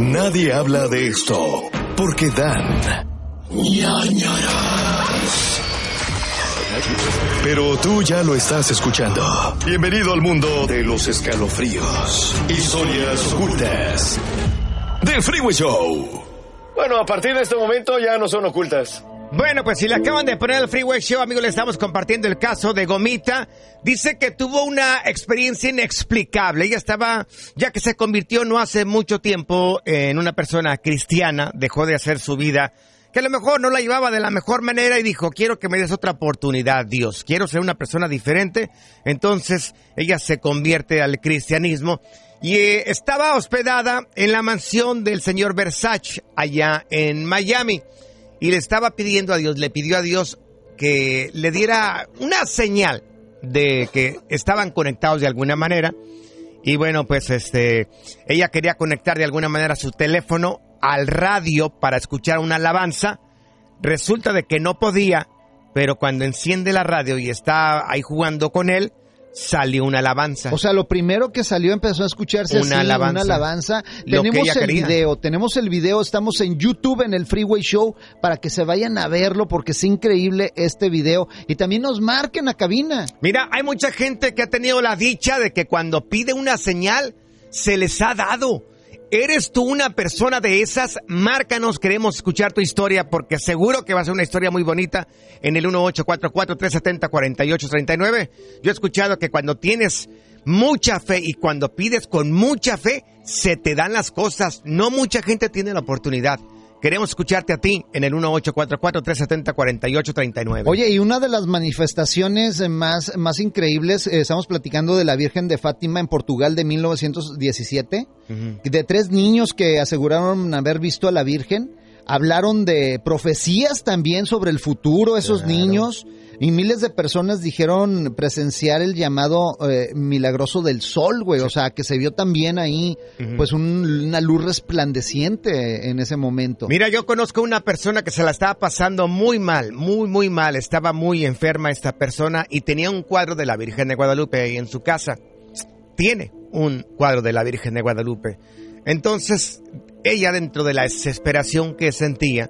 Nadie habla de esto porque dan ñañaras. Pero tú ya lo estás escuchando. Bienvenido al mundo de los escalofríos, historias ocultas del Freeway Show. Bueno, a partir de este momento ya no son ocultas. Bueno, pues si le acaban de poner el Freeway Show, amigos, le estamos compartiendo el caso de Gomita. Dice que tuvo una experiencia inexplicable. Ella estaba, ya que se convirtió no hace mucho tiempo en una persona cristiana, dejó de hacer su vida, que a lo mejor no la llevaba de la mejor manera y dijo, quiero que me des otra oportunidad, Dios. Quiero ser una persona diferente. Entonces, ella se convierte al cristianismo. Y estaba hospedada en la mansión del señor Versace, allá en Miami. Y le estaba pidiendo a Dios, le pidió a Dios que le diera una señal de que estaban conectados de alguna manera. Y bueno, pues ella quería conectar de alguna manera su teléfono al radio para escuchar una alabanza. Resulta de que no podía, pero cuando enciende la radio y está ahí jugando con él, salió una alabanza. O sea, lo primero que salió empezó a escucharse una alabanza. Tenemos el video, estamos en YouTube en el Freeway Show para que se vayan a verlo porque es increíble este video y también nos marquen a cabina. Mira, hay mucha gente que ha tenido la dicha de que cuando pide una señal se les ha dado. ¿Eres tú una persona de esas? Márcanos, queremos escuchar tu historia porque seguro que va a ser una historia muy bonita en el 1844-370-4839. Yo he escuchado que cuando tienes mucha fe y cuando pides con mucha fe, se te dan las cosas. No mucha gente tiene la oportunidad. Queremos escucharte a ti en el 1844-370-4839. Oye, y una de las manifestaciones más increíbles, estamos platicando de la Virgen de Fátima en Portugal de 1917, de 3 niños que aseguraron haber visto a la Virgen. Hablaron de profecías también sobre el futuro, esos niños, y miles de personas dijeron presenciar el llamado milagroso del sol, güey, o sea, que se vio también ahí, pues una luz resplandeciente en ese momento. Mira, yo conozco una persona que se la estaba pasando muy mal, muy mal, estaba muy enferma esta persona y tenía un cuadro de la Virgen de Guadalupe ahí en su casa. Tiene un cuadro de la Virgen de Guadalupe. Entonces, ella dentro de la desesperación que sentía,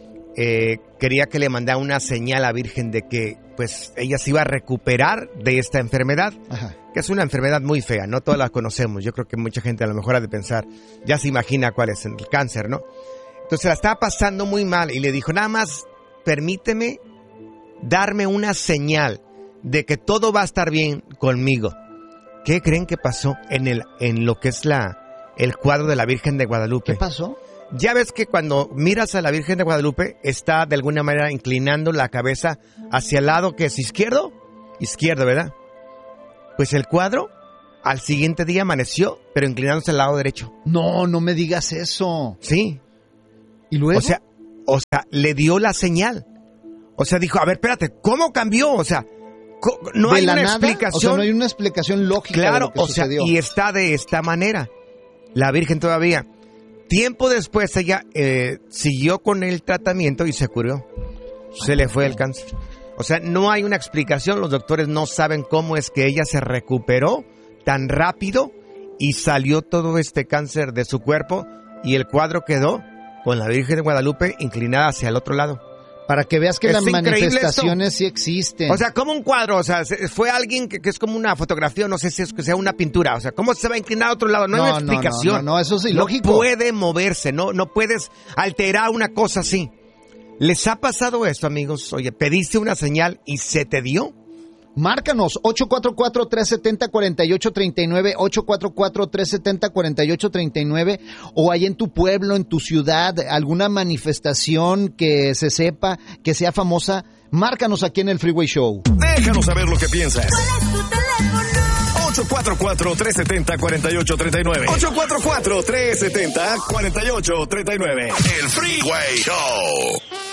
quería que le mandara una señal a la Virgen de que pues ella se iba a recuperar de esta enfermedad. Ajá. Que es una enfermedad muy fea, no todas la conocemos. Yo creo que mucha gente a lo mejor ha de pensar, ya se imagina cuál es el cáncer, ¿no? Entonces la estaba pasando muy mal y le dijo, nada más permíteme darme una señal de que todo va a estar bien conmigo. ¿Qué creen que pasó en lo que es el cuadro de la Virgen de Guadalupe? ¿Qué pasó? Ya ves que cuando miras a la Virgen de Guadalupe, está de alguna manera inclinando la cabeza hacia el lado que es izquierdo, ¿verdad? Pues el cuadro al siguiente día amaneció, pero inclinándose al lado derecho. No me digas eso. Sí. ¿Y luego? O sea, le dio la señal. O sea, dijo, a ver, espérate, ¿cómo cambió? O sea, no hay una explicación. O sea, no hay una explicación lógica. Claro, de lo que sucedió. Y está de esta manera. La Virgen todavía. Tiempo después ella siguió con el tratamiento y se curó. Se le fue el cáncer. O sea, no hay una explicación. Los doctores no saben cómo es que ella se recuperó tan rápido y salió todo este cáncer de su cuerpo y el cuadro quedó con la Virgen de Guadalupe inclinada hacia el otro lado. Para que veas que las manifestaciones sí existen. O sea, como un cuadro, o sea, fue alguien que es como una fotografía, no sé si es que sea una pintura. O sea, ¿cómo se va a inclinar a otro lado? No hay una explicación. No, eso es ilógico. No puede moverse, no puedes alterar una cosa así. ¿Les ha pasado esto, amigos? Oye, pediste una señal y se te dio. Márcanos, 844-370-4839, 844-370-4839, o ahí en tu pueblo, en tu ciudad, alguna manifestación que se sepa, que sea famosa, márcanos aquí en el Freeway Show. Déjanos saber lo que piensas. ¿Cuál es tu teléfono? 844-370-4839. 844-370-4839. El Freeway Show.